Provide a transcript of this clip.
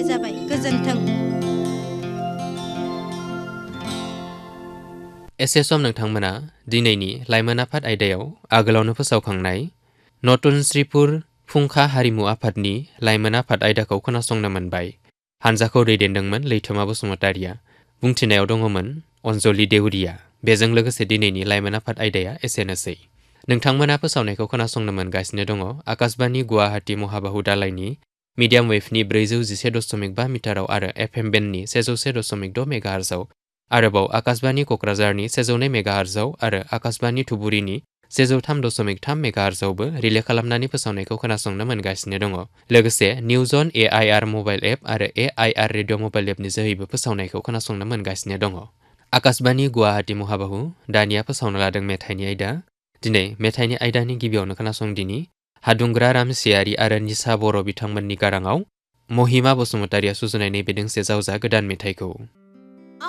फोजोबनाय जाबाय। गोजोन्थों। एसे सम नोंथांमोना दिनैनि लाइमोन आफाद आयदायाव आगोलावनो फोसावखांनाय नतन श्रीपुर फुंखा हारिमु आफादनि लाइमोन आफाद आयदाखौ खोनासंनो मोनबाय। हानजाखौ दैदेनदोंमोन लैथोमा बसुमतारिया। बुंथिनायाव दङमोन अनजलि देउरिया। बेजों लोगोसे दिनैनि लाइमोन आफाद आयदाया एसेनोसै। नोंथांमोना फोसावनायखौ खोनासंनो मोनगासिनो दङ आकाशबाणी गुवाहाटी महाबाहु दालायनि मिडियाम वेभनि 411.5 मिटाराव आरो एफएम बेन्डनि 101.6 मेगाहार्जआव। आरोबाव आकाशबाणी क'क्राझारनि 102 मेगाहार्जआव आरो आकाशबाणी धुबुरीनि 103.3 मेगाहार्जआवबो रिले खालामनानै फोसावनायखौ खोनासंनो मोनगासिनो दङ। लोगोसे निउज अन AIR मबाइल एप आरो AIR रेडिअ मबाइल एपनि जोहैबो फोसावनायखौ खोनासंनो मोनगासिनो दङ। आकाशबाणी गुवाहाटी महाबाहु दानिया फोसावनो लादों मेथाइनि आयदा। दिनै मेथाइनि आयदानि गिबियावनो खोनासंदिनि हादुंग्रा रामसियारि आरो निसा बर' बिथांमोननि गाराङाव महिमा बसुमतारिया सुजुनाय नैबे दोंसे जावजा गोदान मेथाइखौ।